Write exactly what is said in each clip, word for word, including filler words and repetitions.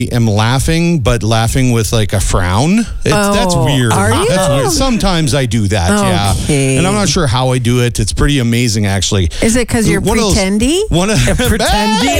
am laughing, but laughing with like a frown. It's, Oh, that's weird. are you? That's weird. Sometimes I do that, Okay. yeah. And I'm not sure how I do it. It's pretty amazing, actually. Is it because you're One of those- pretendy? One of Pretendy?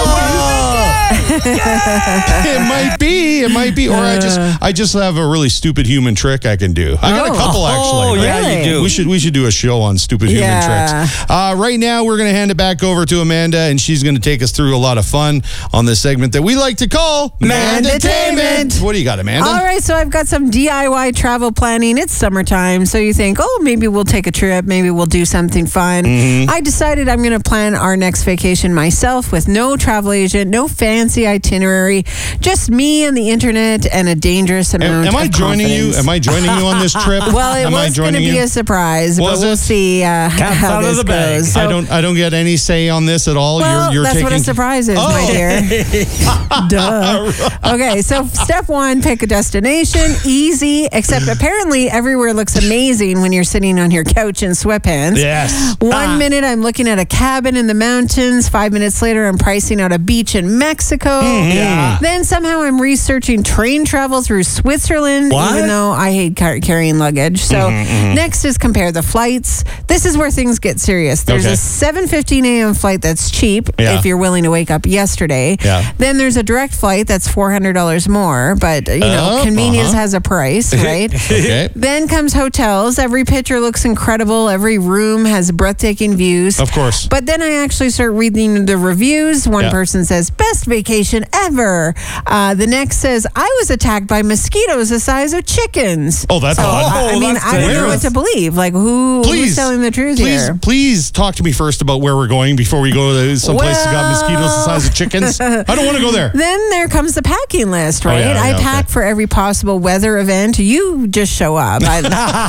It might be. It might be. Or I just I just have a really stupid human trick I can do. I got a Oh. couple actually. Oh, yeah, Really? you do. We should we should do a show on stupid Yeah. human tricks. Uh, right now, we're going to hand it back over to Amanda, and she's going to take us through a lot of fun on this segment that we like to call Mandatainment. What do you got, Amanda? All right, so I've got some D I Y travel planning. It's summertime, so you think, oh, maybe we'll take a trip, maybe we'll do something fun. Mm-hmm. I decided I'm going to plan our next vacation myself with no travel agent, no fancy itinerary, just me and the internet and a dangerous amount Am, am of I joining confidence. you? Am I joining you on this trip? Well, it am I was going to joining be you? a surprise, Was but we'll it? see uh, Cat's how out of this the bag. goes. So, I don't. I don't get any say on this at all. well, you're, you're that's taking. what a surprise is, my Oh. dear. Duh. Okay, so step one, pick a destination. Easy, except apparently everywhere looks amazing when you're sitting on your couch in sweatpants. Yes. One Ah. minute I'm looking at a cabin in the mountains. Five minutes later I'm pricing out a beach in Mexico. Yeah. Then somehow I'm researching train travel through Switzerland, What? even though I hate car- carrying luggage. So next is compare the flights. This is where things get serious. There's Okay. a seven fifteen a.m. flight that's cheap Yeah. if you're willing to wake up yesterday. Yeah. Then there's a direct flight that's four hundred dollars more, but you know, Oh, convenience uh-huh. has a price, right? Okay. Then comes hotels. Every picture looks incredible. Every room has breathtaking views. Of course. But then I actually start reading the reviews. One Yeah. person says, best vacation ever. Uh, the next says, I was attacked by mosquitoes the size of chickens. Oh, that's odd. I, I Oh, mean, that's I don't know dangerous. what to believe. Like, who, Please, who's telling the truth please, here? please talk to me first about where we're going before we go to someplace that got Well- mosquitoes the size of chickens. I don't want to go there. Then there comes the packing list, right? yeah, I yeah, pack okay. for every possible weather event. You just show up. I,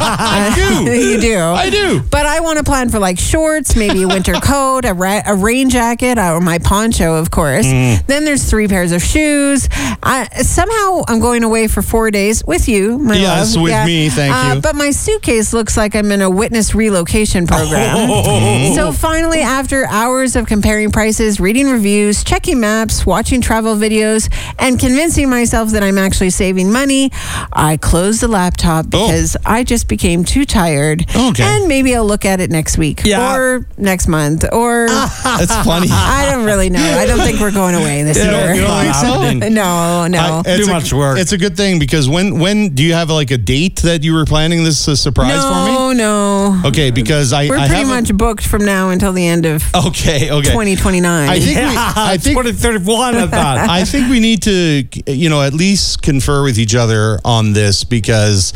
I do. you do. I do. But I want to plan for like shorts, maybe a winter coat, a, ra- a rain jacket, or my poncho, of course. Mm. Then there's three pairs of shoes. I, somehow I'm going away for four days with you, my Yes, love. with me, thank Uh, you. But my suitcase looks like I'm in a witness relocation program. Oh. So finally, after hours of comparing prices, reading reviews, checking maps, watching travel videos, and convincing myself that I'm actually saving money, I closed the laptop because I just became too tired. Okay. And maybe I'll look at it next week Yeah. or next month or That's funny. I don't really know. I don't think we're going away this You year. don't- you don't think so? Happening. No, no. I- it's Too a- much work. It's a good thing because when when do you have like a date that you were planning this uh, surprise for me? no, no. Okay, because I We're I pretty have a- much booked from now until the end of okay okay. twenty twenty-nine. I think we, Yeah, I think twenty thirty-one, I thought. I think we need to, you know, at least confer with each other on this because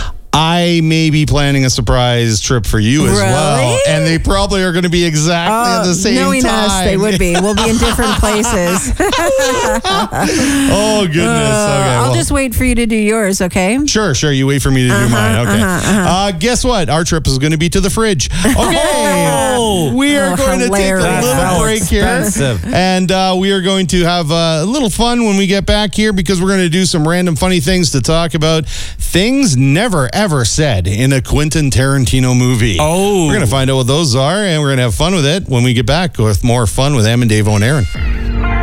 I may be planning a surprise trip for you as well, Really? and they probably are going to be exactly at the same knowing time. us, they would be. We'll be in different places. Oh goodness! okay, I'll well. just wait for you to do yours, okay? Sure, sure. You wait for me to do mine. Okay. uh-huh, uh-huh. Uh, guess what? Our trip is going to be to the fridge. Okay. Oh. we are Oh, going hilarious. to take a little How break here. expensive. And uh, we are going to have uh, a little fun when we get back here because we're going to do some random funny things to talk about things never, ever said in a Quentin Tarantino movie. Oh. We're going to find out what those are, and we're going to have fun with it when we get back with more fun with Em and Dave and Aaron.